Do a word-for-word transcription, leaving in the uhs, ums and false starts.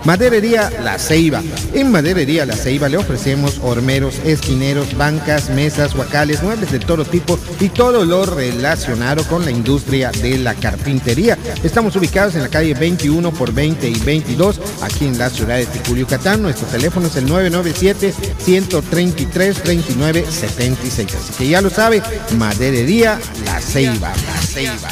Maderería La Ceiba. En Maderería La Ceiba le ofrecemos hormeros, esquineros, bancas, mesas, huacales, muebles de todo tipo y todo lo relacionado con la industria de la carpintería. Estamos ubicados en la calle veintiuno por veinte y veintidós, aquí en la ciudad de Ticul, Yucatán. Nuestro teléfono es el nueve nueve siete, uno tres tres, tres nueve siete seis. Así que ya lo sabe, Maderería La Ceiba. La Ceiba.